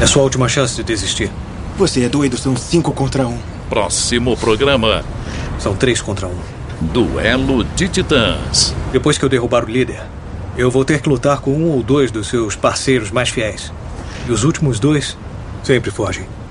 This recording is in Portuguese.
É sua última chance de desistir. Você é doido, são 5 contra 1. Próximo programa: São 3 contra 1. Duelo de Titãs. Depois que eu derrubar o líder, eu vou ter que lutar com 1 ou 2 dos seus parceiros mais fiéis. E os últimos 2 sempre fogem.